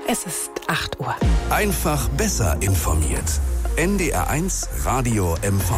Es ist 8 Uhr. Einfach besser informiert. NDR1 Radio MV.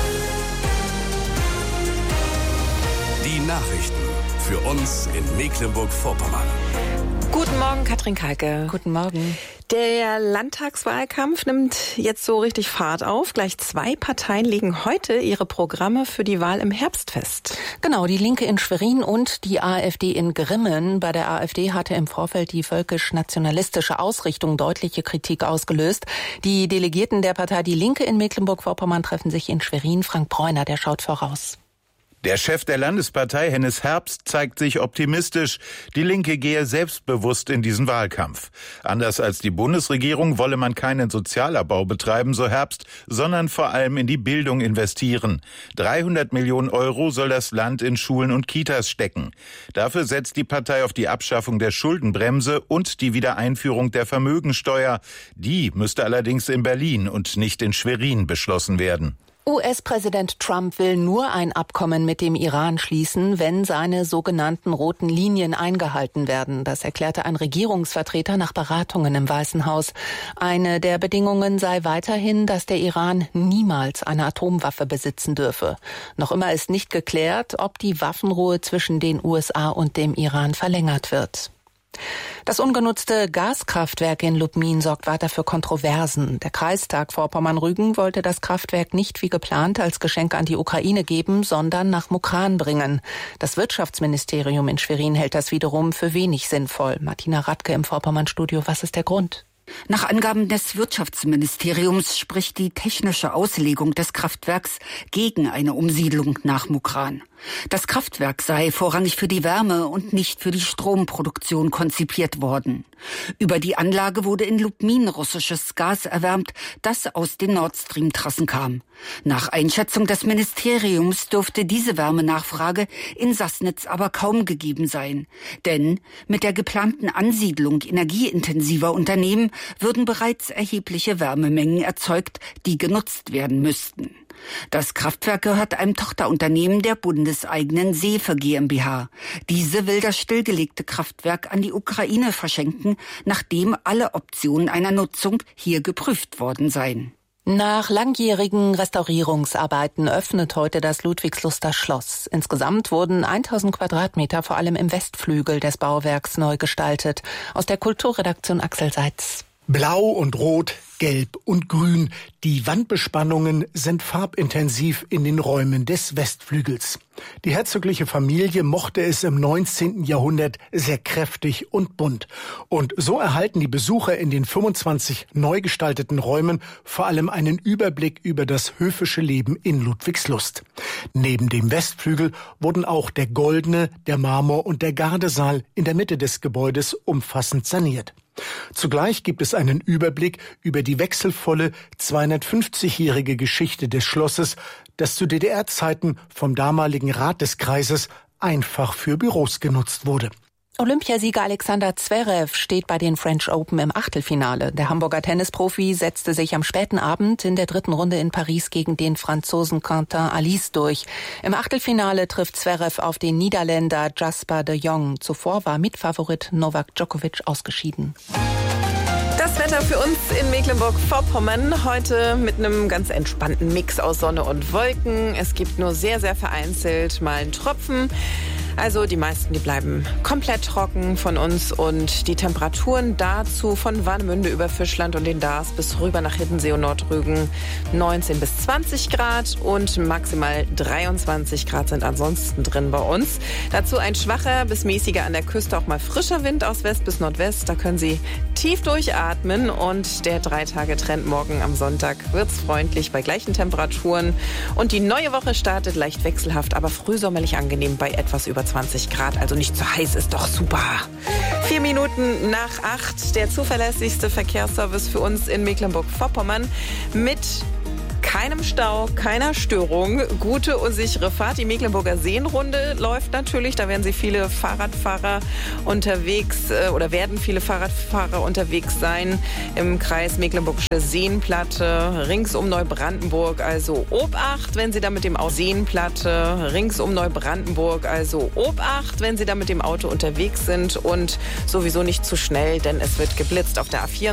Die Nachrichten für uns in Mecklenburg-Vorpommern. Guten Morgen, Katrin Kalke. Guten Morgen. Der Landtagswahlkampf nimmt jetzt so richtig Fahrt auf. Gleich 2 Parteien legen heute ihre Programme für die Wahl im Herbst fest. Genau, die Linke in Schwerin und die AfD in Grimmen. Bei der AfD hatte im Vorfeld die völkisch-nationalistische Ausrichtung deutliche Kritik ausgelöst. Die Delegierten der Partei Die Linke in Mecklenburg-Vorpommern treffen sich in Schwerin. Frank Bräuner, der schaut voraus. Der Chef der Landespartei, Hennes Herbst, zeigt sich optimistisch. Die Linke gehe selbstbewusst in diesen Wahlkampf. Anders als die Bundesregierung wolle man keinen Sozialabbau betreiben, so Herbst, sondern vor allem in die Bildung investieren. 300 Millionen Euro soll das Land in Schulen und Kitas stecken. Dafür setzt die Partei auf die Abschaffung der Schuldenbremse und die Wiedereinführung der Vermögensteuer. Die müsste allerdings in Berlin und nicht in Schwerin beschlossen werden. US-Präsident Trump will nur ein Abkommen mit dem Iran schließen, wenn seine sogenannten roten Linien eingehalten werden. Das erklärte ein Regierungsvertreter nach Beratungen im Weißen Haus. Eine der Bedingungen sei weiterhin, dass der Iran niemals eine Atomwaffe besitzen dürfe. Noch immer ist nicht geklärt, ob die Waffenruhe zwischen den USA und dem Iran verlängert wird. Das ungenutzte Gaskraftwerk in Lubmin sorgt weiter für Kontroversen. Der Kreistag Vorpommern-Rügen wollte das Kraftwerk nicht wie geplant als Geschenk an die Ukraine geben, sondern nach Mukran bringen. Das Wirtschaftsministerium in Schwerin hält das wiederum für wenig sinnvoll. Martina Radke im Vorpommern-Studio, was ist der Grund? Nach Angaben des Wirtschaftsministeriums spricht die technische Auslegung des Kraftwerks gegen eine Umsiedlung nach Mukran. Das Kraftwerk sei vorrangig für die Wärme und nicht für die Stromproduktion konzipiert worden. Über die Anlage wurde in Lubmin russisches Gas erwärmt, das aus den Nord Stream-Trassen kam. Nach Einschätzung des Ministeriums dürfte diese Wärmenachfrage in Sassnitz aber kaum gegeben sein. Denn mit der geplanten Ansiedlung energieintensiver Unternehmen würden bereits erhebliche Wärmemengen erzeugt, die genutzt werden müssten. Das Kraftwerk gehört einem Tochterunternehmen der bundeseigenen Seefe GmbH. Diese will das stillgelegte Kraftwerk an die Ukraine verschenken, nachdem alle Optionen einer Nutzung hier geprüft worden seien. Nach langjährigen Restaurierungsarbeiten öffnet heute das Ludwigsluster Schloss. Insgesamt wurden 1000 Quadratmeter vor allem im Westflügel des Bauwerks neu gestaltet. Aus der Kulturredaktion Axel Seitz. Blau und Rot, Gelb und Grün. Die Wandbespannungen sind farbintensiv in den Räumen des Westflügels. Die herzogliche Familie mochte es im 19. Jahrhundert sehr kräftig und bunt. Und so erhalten die Besucher in den 25 neu gestalteten Räumen vor allem einen Überblick über das höfische Leben in Ludwigslust. Neben dem Westflügel wurden auch der Goldene, der Marmor und der Gardesaal in der Mitte des Gebäudes umfassend saniert. Zugleich gibt es einen Überblick über die wechselvolle 250-jährige Geschichte des Schlosses, das zu DDR-Zeiten vom damaligen Rat des Kreises einfach für Büros genutzt wurde. Olympiasieger Alexander Zverev steht bei den French Open im Achtelfinale. Der Hamburger Tennisprofi setzte sich am späten Abend in der 3. Runde in Paris gegen den Franzosen Quentin Alice durch. Im Achtelfinale trifft Zverev auf den Niederländer Jasper de Jong. Zuvor war Mitfavorit Novak Djokovic ausgeschieden. Das Wetter für uns in Mecklenburg-Vorpommern heute mit einem ganz entspannten Mix aus Sonne und Wolken. Es gibt nur sehr, sehr vereinzelt mal einen Tropfen. Also die meisten, die bleiben komplett trocken von uns und die Temperaturen dazu von Warnemünde über Fischland und den Dars bis rüber nach Hiddensee und Nordrügen 19 bis 20 Grad und maximal 23 Grad sind ansonsten drin bei uns. Dazu ein schwacher bis mäßiger an der Küste, auch mal frischer Wind aus West bis Nordwest. Da können Sie tief durchatmen und der 3-Tage-Trend morgen am Sonntag wird's freundlich bei gleichen Temperaturen. Und die neue Woche startet leicht wechselhaft, aber frühsommerlich angenehm bei etwas über 20 Grad, also nicht zu heiß, ist doch super. 4 Minuten nach 8, der zuverlässigste Verkehrsservice für uns in Mecklenburg-Vorpommern mit keinem Stau, keiner Störung. Gute und sichere Fahrt. Die Mecklenburger Seenrunde läuft natürlich. Da werden viele Fahrradfahrer unterwegs oder werden viele Fahrradfahrer unterwegs sein im Kreis Mecklenburgische Seenplatte rings um Neubrandenburg. Also Obacht, wenn Sie da mit dem Auto Seenplatte rings um Neubrandenburg. Also Obacht, wenn Sie da mit dem Auto unterwegs sind und sowieso nicht zu schnell, denn es wird geblitzt auf der A4.